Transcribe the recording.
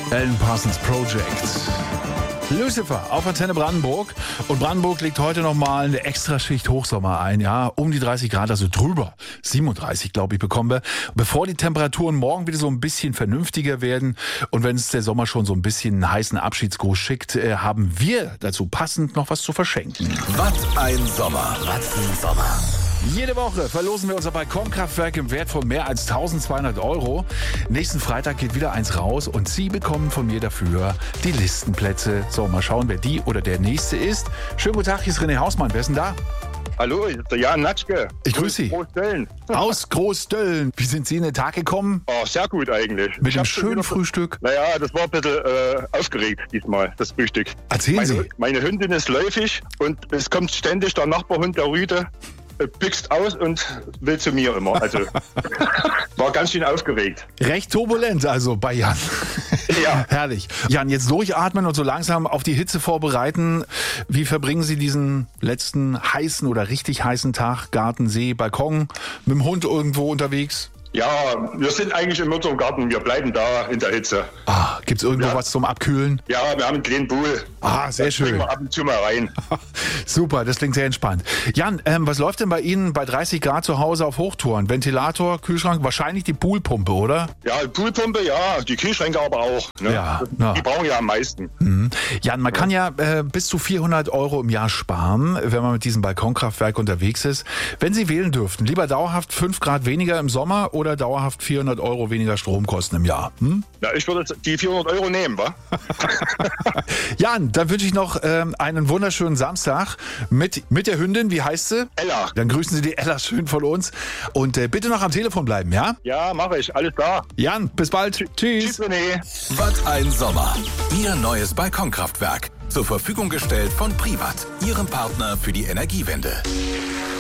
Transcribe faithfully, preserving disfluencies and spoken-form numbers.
Alan Parsons Project. Lucifer auf Antenne Brandenburg. Und Brandenburg legt heute nochmal eine Extraschicht Hochsommer ein. Ja, um die dreißig Grad, also drüber. siebenunddreißig, glaube ich, bekommen wir. Bevor die Temperaturen morgen wieder so ein bisschen vernünftiger werden und wenn es der Sommer schon so ein bisschen einen heißen Abschiedsgruß schickt, äh, haben wir dazu passend noch was zu verschenken. Was ein Sommer. Was ein Sommer. Jede Woche verlosen wir unser Balkonkraftwerk im Wert von mehr als eintausendzweihundert Euro. Nächsten Freitag geht wieder eins raus und Sie bekommen von mir dafür die Listenplätze. So, mal schauen, wer die oder der Nächste ist. Schönen guten Tag, hier ist René Hausmann. Wer ist denn da? Hallo, ich bin der Jan Natschke. Ich grüße Sie. Großdölln. Aus Großdölln. Wie sind Sie in den Tag gekommen? Oh, sehr gut eigentlich. Mit Ich dem hab schon schönen wieder- Frühstück. Naja, das war ein bisschen äh, aufgeregt diesmal, das Frühstück. Erzählen Meine, Sie. meine Hündin ist läufig und es kommt ständig der Nachbarhund, der Rüde, äh, büxt aus und will zu mir immer. Also war ganz schön aufgeregt. Recht turbulent also bei Jan. Ja. Herrlich. Jan, jetzt durchatmen und so langsam auf die Hitze vorbereiten. Wie verbringen Sie diesen letzten heißen oder richtig heißen Tag? Garten, See, Balkon, mit dem Hund irgendwo unterwegs? Ja, wir sind eigentlich im unserem Garten, wir bleiben da in der Hitze. Ah, gibt's irgendwo Ja. was zum Abkühlen? Ja, wir haben einen kleinen Pool. Ah, sehr Da springen schön. wir ab und zu mal rein. Super, das klingt sehr entspannt. Jan, ähm, was läuft denn bei Ihnen bei dreißig Grad zu Hause auf Hochtouren? Ventilator, Kühlschrank, wahrscheinlich die Poolpumpe, oder? Ja, Poolpumpe, ja, die Kühlschränke aber auch. Ne? Ja, Das- ja. Die brauchen ja am meisten. Mhm. Jan, man kann ja äh, bis zu vierhundert Euro im Jahr sparen, wenn man mit diesem Balkonkraftwerk unterwegs ist. Wenn Sie wählen dürften, lieber dauerhaft fünf Grad weniger im Sommer oder dauerhaft vierhundert Euro weniger Stromkosten im Jahr? Hm? Ja, ich würde die vierhundert Euro nehmen, wa? Jan, dann wünsche ich noch ähm, einen wunderschönen Samstag mit, mit der Hündin. Wie heißt sie? Ella. Dann grüßen Sie die Ella schön von uns. Und äh, bitte noch am Telefon bleiben, ja? Ja, mache ich. Alles klar. Jan, bis bald. Tschüss, René. Was ein Sommer. Ihr neues Balkonkraftwerk. Zur Verfügung gestellt von Privat, Ihrem Partner für die Energiewende.